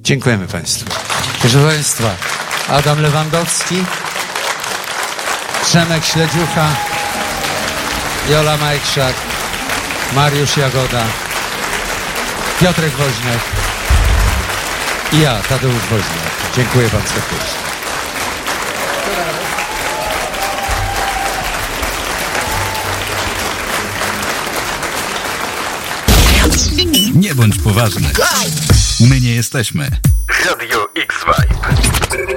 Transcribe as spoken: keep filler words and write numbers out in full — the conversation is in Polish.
Dziękujemy Państwu. Proszę Państwa, Adam Lewandowski, Przemek Śledziucha, Jola Majchrzak, Mariusz Jagoda, Piotrek Woźniak i ja, Tadeusz Woźniak. Dziękuję Wam serdecznie. Nie bądź poważny. My nie jesteśmy. Radio X-Vibe.